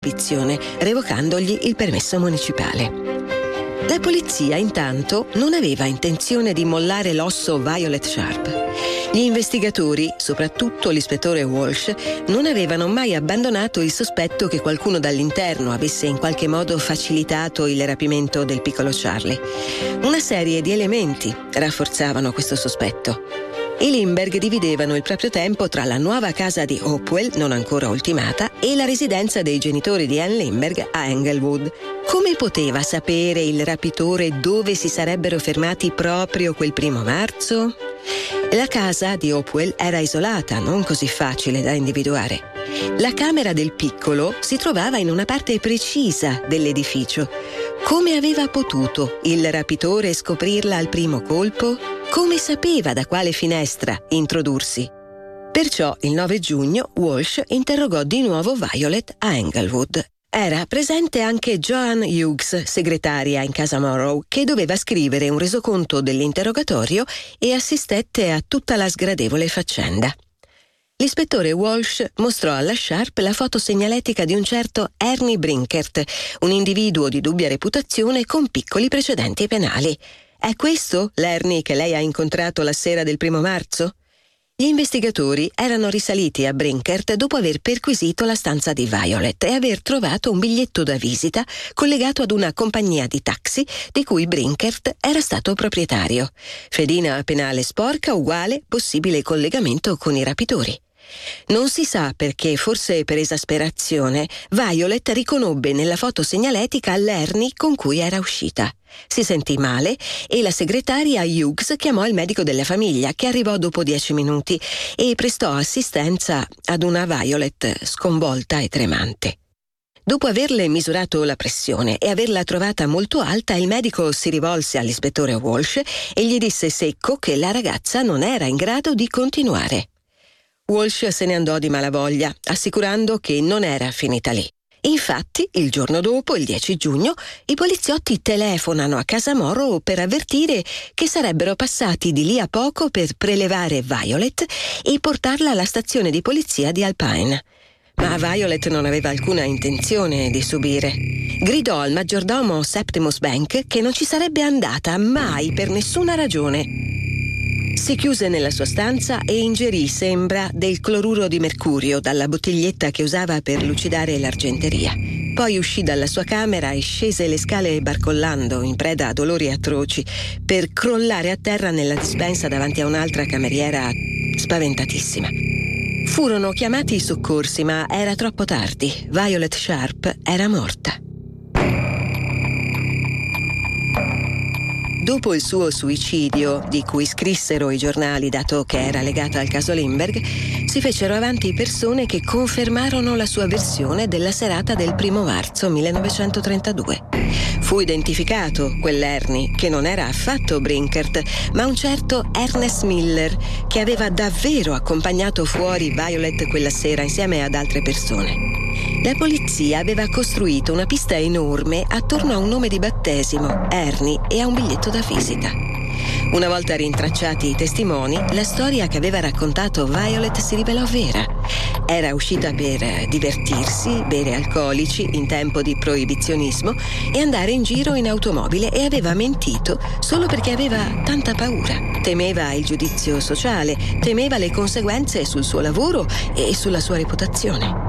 proibizione, revocandogli il permesso municipale. La polizia, intanto, non aveva intenzione di mollare l'osso Violet Sharp. Gli investigatori, soprattutto l'ispettore Walsh, non avevano mai abbandonato il sospetto che qualcuno dall'interno avesse in qualche modo facilitato il rapimento del piccolo Charlie. Una serie di elementi rafforzavano questo sospetto. I Lindbergh dividevano il proprio tempo tra la nuova casa di Hopewell, non ancora ultimata, e la residenza dei genitori di Ann Lindbergh a Englewood. Come poteva sapere il rapitore dove si sarebbero fermati proprio quel 1 marzo? La casa di Hopewell era isolata, non così facile da individuare. La camera del piccolo si trovava in una parte precisa dell'edificio. Come aveva potuto il rapitore scoprirla al primo colpo? Come sapeva da quale finestra introdursi? Perciò il 9 giugno Walsh interrogò di nuovo Violet a Englewood. Era presente anche Joan Hughes, segretaria in casa Morrow, che doveva scrivere un resoconto dell'interrogatorio e assistette a tutta la sgradevole faccenda. L'ispettore Walsh mostrò alla Sharp la foto segnaletica di un certo Ernie Brinkert, un individuo di dubbia reputazione con piccoli precedenti penali. È questo l'Ernie che lei ha incontrato la sera del 1 marzo? Gli investigatori erano risaliti a Brinkert dopo aver perquisito la stanza di Violet e aver trovato un biglietto da visita collegato ad una compagnia di taxi di cui Brinkert era stato proprietario. Fedina penale sporca uguale possibile collegamento con i rapitori. Non si sa perché, forse per esasperazione, Violet riconobbe nella foto segnaletica l'Ernie con cui era uscita. Si sentì male e la segretaria Hughes chiamò il medico della famiglia, che arrivò dopo 10 minuti e prestò assistenza ad una Violet sconvolta e tremante. Dopo averle misurato la pressione e averla trovata molto alta, il medico si rivolse all'ispettore Walsh e gli disse secco che la ragazza non era in grado di continuare. Walsh se ne andò di malavoglia, assicurando che non era finita lì. Infatti, il giorno dopo, il 10 giugno, i poliziotti telefonano a casa Morrow per avvertire che sarebbero passati di lì a poco per prelevare Violet e portarla alla stazione di polizia di Alpine. Ma Violet non aveva alcuna intenzione di subire. Gridò al maggiordomo Septimus Bank che non ci sarebbe andata mai per nessuna ragione. Si chiuse nella sua stanza e ingerì, sembra, del cloruro di mercurio dalla bottiglietta che usava per lucidare l'argenteria. Poi uscì dalla sua camera e scese le scale barcollando, in preda a dolori atroci, per crollare a terra nella dispensa davanti a un'altra cameriera spaventatissima. Furono chiamati i soccorsi, ma era troppo tardi. Violet Sharp era morta. Dopo il suo suicidio, di cui scrissero i giornali dato che era legata al caso Lindbergh, si fecero avanti persone che confermarono la sua versione della serata del 1 marzo 1932. Fu identificato quell'Ernie, che non era affatto Brinkert, ma un certo Ernest Miller, che aveva davvero accompagnato fuori Violet quella sera insieme ad altre persone. La polizia aveva costruito una pista enorme attorno a un nome di battesimo, Ernie, e a un biglietto da visita. Una volta rintracciati i testimoni, la storia che aveva raccontato Violet si rivelò vera. Era uscita per divertirsi, bere alcolici in tempo di proibizionismo e andare in giro in automobile, e aveva mentito solo perché aveva tanta paura. Temeva il giudizio sociale, temeva le conseguenze sul suo lavoro e sulla sua reputazione.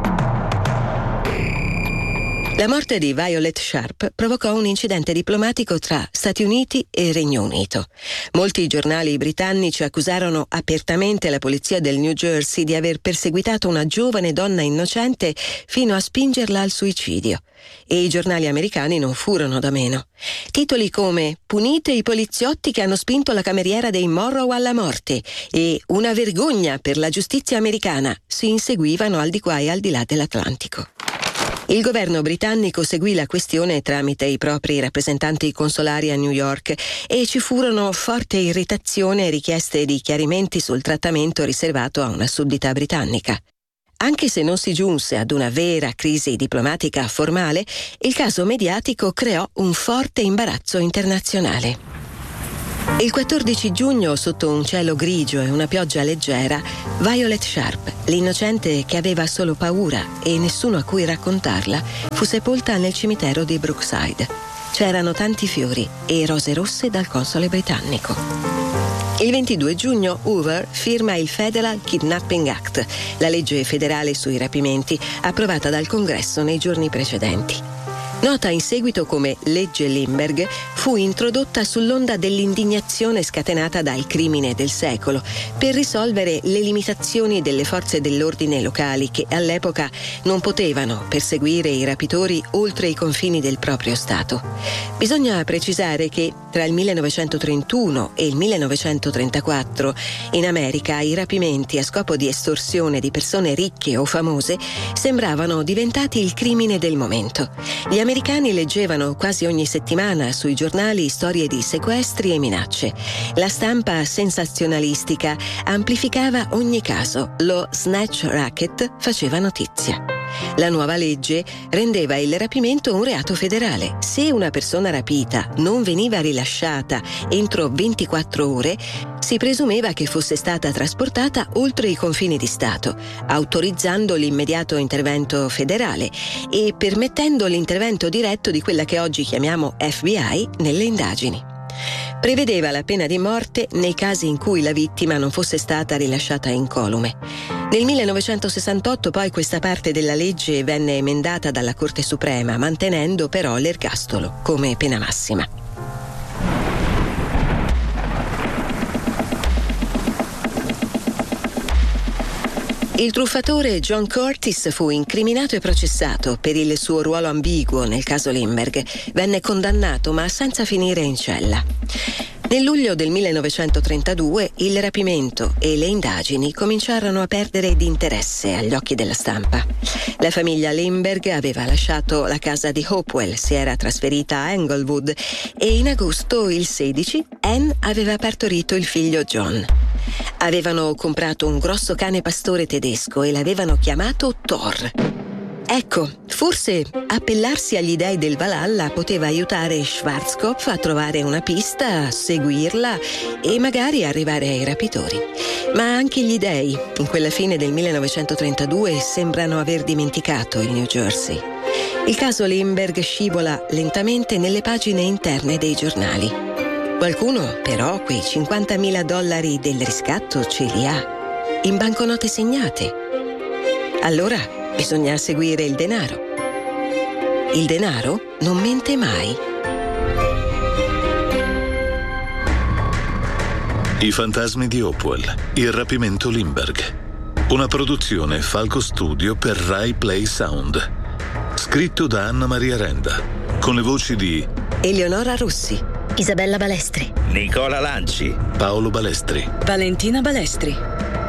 La morte di Violet Sharp provocò un incidente diplomatico tra Stati Uniti e Regno Unito. Molti giornali britannici accusarono apertamente la polizia del New Jersey di aver perseguitato una giovane donna innocente fino a spingerla al suicidio. E i giornali americani non furono da meno. Titoli come "Punite i poliziotti che hanno spinto la cameriera dei Morrow alla morte" e "Una vergogna per la giustizia americana" si inseguivano al di qua e al di là dell'Atlantico. Il governo britannico seguì la questione tramite i propri rappresentanti consolari a New York e ci furono forte irritazione e richieste di chiarimenti sul trattamento riservato a una suddita britannica. Anche se non si giunse ad una vera crisi diplomatica formale, il caso mediatico creò un forte imbarazzo internazionale. Il 14 giugno, sotto un cielo grigio e una pioggia leggera, Violet Sharp, l'innocente che aveva solo paura e nessuno a cui raccontarla, fu sepolta nel cimitero di Brookside. C'erano tanti fiori e rose rosse dal console britannico. Il 22 giugno Hoover firma il Federal Kidnapping Act, la legge federale sui rapimenti, approvata dal Congresso nei giorni precedenti. Nota in seguito come legge Lindbergh, fu introdotta sull'onda dell'indignazione scatenata dal crimine del secolo per risolvere le limitazioni delle forze dell'ordine locali che all'epoca non potevano perseguire i rapitori oltre i confini del proprio Stato. Bisogna precisare che tra il 1931 e il 1934 in America i rapimenti a scopo di estorsione di persone ricche o famose sembravano diventati il crimine del momento. Gli americani leggevano quasi ogni settimana sui giornali storie di sequestri e minacce. La stampa sensazionalistica amplificava ogni caso. Lo snatch racket faceva notizia. La nuova legge rendeva il rapimento un reato federale. Se una persona rapita non veniva rilasciata entro 24 ore, si presumeva che fosse stata trasportata oltre i confini di Stato, autorizzando l'immediato intervento federale e permettendo l'intervento diretto di quella che oggi chiamiamo FBI nelle indagini. Prevedeva la pena di morte nei casi in cui la vittima non fosse stata rilasciata incolume. Nel 1968 poi questa parte della legge venne emendata dalla Corte Suprema, mantenendo però l'ergastolo come pena massima. Il truffatore John Curtis fu incriminato e processato per il suo ruolo ambiguo nel caso Lindbergh. Venne condannato ma senza finire in cella. Nel luglio del 1932 il rapimento e le indagini cominciarono a perdere di interesse agli occhi della stampa. La famiglia Lindbergh aveva lasciato la casa di Hopewell, si era trasferita a Englewood e in agosto il 16 Anne aveva partorito il figlio John. Avevano comprato un grosso cane pastore tedesco e l'avevano chiamato Thor. Ecco, forse appellarsi agli dei del Valhalla poteva aiutare Schwarzkopf a trovare una pista, seguirla e magari arrivare ai rapitori. Ma anche gli dei, in quella fine del 1932, sembrano aver dimenticato il New Jersey. Il caso Lindbergh scivola lentamente nelle pagine interne dei giornali. Qualcuno, però, quei $50.000 del riscatto ce li ha, in banconote segnate. Allora bisogna seguire il denaro. Il denaro non mente mai. I fantasmi di Hopewell, il rapimento Lindbergh. Una produzione Falco Studio per Rai Play Sound. Scritto da Anna Maria Renda, con le voci di Eleonora Rossi, Isabella Balestri, Nicola Lanci, Paolo Balestri, Valentina Balestri,